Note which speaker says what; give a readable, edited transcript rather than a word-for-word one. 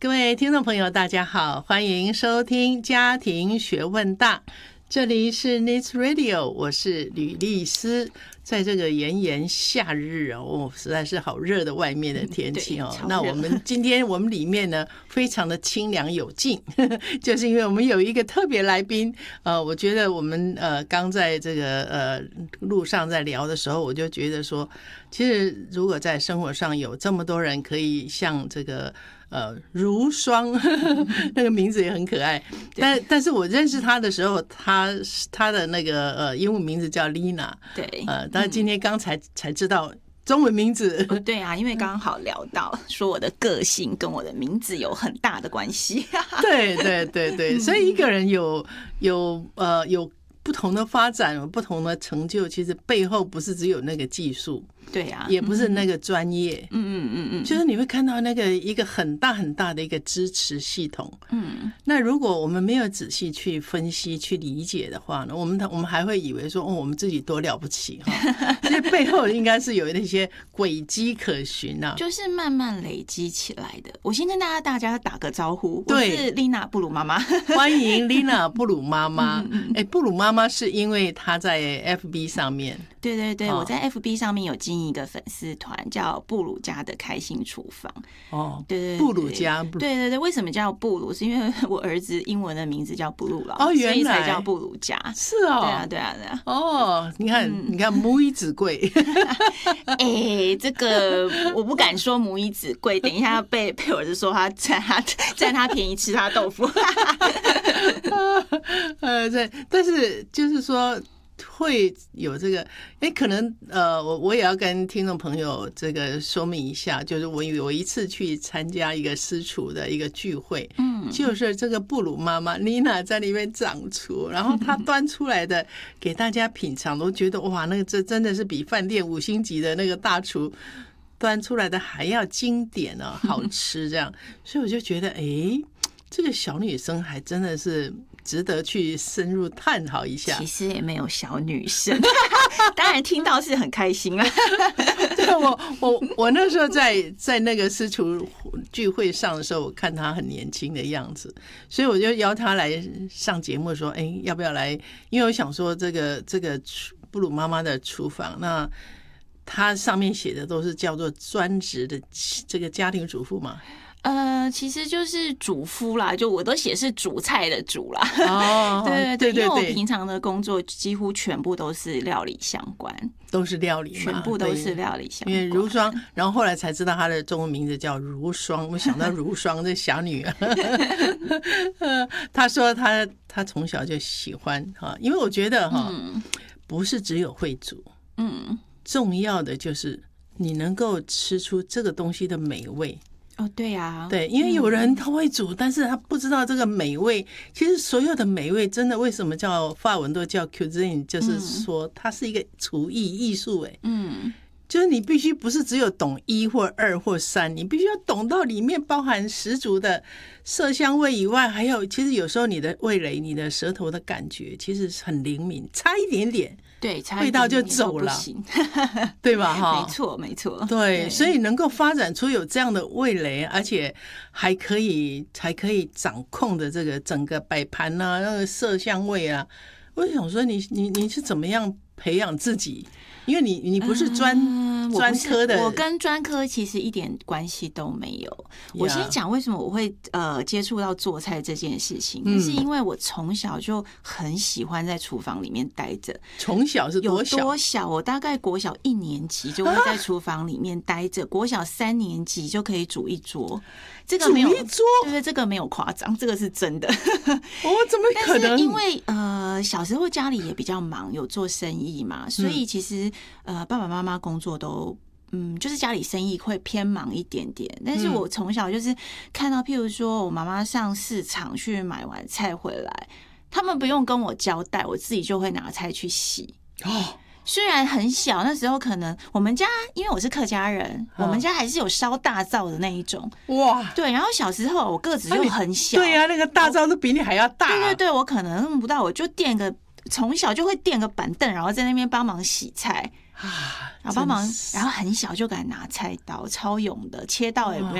Speaker 1: 各位听众朋友大家好，欢迎收听家庭学问大，这里是 News Radio， 我是吕丽丝。在这个炎炎夏日哦，实在是好热的外面的天气哦。那我们今天我们里面呢非常的清凉有劲，就是因为我们有一个特别来宾。我觉得我们刚在这个路上在聊的时候，我就觉得说，其实如果在生活上有这么多人可以像这个如霜那个名字也很可爱，但是我认识他的时候，他的那个英文名字叫 Lina，
Speaker 2: 对，
Speaker 1: 但是今天刚才知道中文名字。
Speaker 2: 对啊，因为刚好聊到说我的个性跟我的名字有很大的关系。
Speaker 1: 对对对对，所以一个人有不同的发展，有不同的成就，其实背后不是只有那个技术。
Speaker 2: 对啊，
Speaker 1: 也不是那个专业，就是你会看到那个一个很大很大的一个支持系统。那如果我们没有仔细去分析、去理解的话呢，我们还会以为说，我们自己多了不起哈，其实背后应该是有那些轨迹可循啊，
Speaker 2: 就是慢慢累积起来的。我先跟大家打个招呼，
Speaker 1: 对，
Speaker 2: 我是丽娜布鲁妈妈，
Speaker 1: 欢迎丽娜布鲁妈妈。布鲁妈妈是因为她在 FB 上面。
Speaker 2: 对对对，我在 FB 上面有经营一个粉丝团，叫布鲁家的开心厨房。
Speaker 1: 哦，
Speaker 2: 对对对，
Speaker 1: 布鲁家，
Speaker 2: 对对对，为什么叫布鲁？是因为我儿子英文的名字叫布鲁老，
Speaker 1: 原来
Speaker 2: 所以才叫布鲁家。
Speaker 1: 是哦，
Speaker 2: 对啊对啊对啊。
Speaker 1: 哦，你看母以子贵。
Speaker 2: 这个我不敢说母以子贵，等一下要被我儿子说他占他便宜吃他豆腐。
Speaker 1: 对，但是就是说。会有这个，可能我也要跟听众朋友这个说明一下，就是我有一次去参加一个私厨的一个聚会，就是这个布鲁妈妈妮娜在里面掌厨，然后她端出来的给大家品尝，都觉得哇，那个这真的是比饭店5星级的那个大厨端出来的还要经典啊，好吃这样，所以我就觉得，这个小女生还真的是值得去深入探讨一下。
Speaker 2: 其实也没有小女生，当然听到是很开心啊。
Speaker 1: 对，我那时候在那个私厨聚会上的时候，我看她很年轻的样子，所以我就邀她来上节目说，要不要来？因为我想说这个布鲁妈妈的厨房，那它上面写的都是叫做专职的这个家庭主妇嘛。
Speaker 2: 其实就是主夫啦，就我都写是煮菜的煮啦。
Speaker 1: 哦，
Speaker 2: 对对对，因为我平常的工作几乎全部都是料理相关，
Speaker 1: 都是料理嘛，
Speaker 2: 全部都是料理相关。
Speaker 1: 因为如霜，然后后来才知道她的中文名字叫如霜，我想到如霜这小女儿。她说她从小就喜欢哈，因为我觉得哈，不是只有会煮，重要的就是你能够吃出这个东西的美味。
Speaker 2: 哦，对啊，
Speaker 1: 对，因为有人他会煮，但是他不知道这个美味。其实所有的美味，真的为什么叫法文都叫 cuisine， 就是说它是一个厨艺术。就是你必须不是只有懂1或2或3，你必须要懂到里面包含十足的色香味以外，还有其实有时候你的味蕾、你的舌头的感觉其实很灵敏，差一点点。对，味道就走了，对吧？哈，
Speaker 2: 没错，没错。
Speaker 1: 对，所以能够发展出有这样的味蕾，而且还可以掌控的这个整个摆盘啊，那个色香味啊，我想说你是怎么样培养自己？因为你不是专科的，
Speaker 2: 我跟专科其实一点关系都没有。我先讲为什么我会接触到做菜这件事情，是因为我从小就很喜欢在厨房里面待着。
Speaker 1: 从小是多小？
Speaker 2: 有多小？我大概国小1年级就会在厨房里面待着，国小3年级就可以煮一桌。这个没有，
Speaker 1: 煮一桌，
Speaker 2: 对，这个没有夸张，这个是真的。
Speaker 1: 怎么可能？
Speaker 2: 但是因为小时候家里也比较忙，有做生意嘛，所以其实爸爸妈妈工作都就是家里生意会偏忙一点点。但是我从小就是看到，譬如说我妈妈上市场去买完菜回来，他们不用跟我交代，我自己就会拿菜去洗。虽然很小，那时候可能我们家因为我是客家人，我们家还是有烧大灶的那一种。哇，对，然后小时候我个子就很小，
Speaker 1: 对啊，那个大灶都比你还要大。
Speaker 2: 对对对，我可能弄不到，我就从小就会垫个板凳，然后在那边帮忙洗菜。然后帮忙，然后很小就敢拿菜刀，超勇的，切到也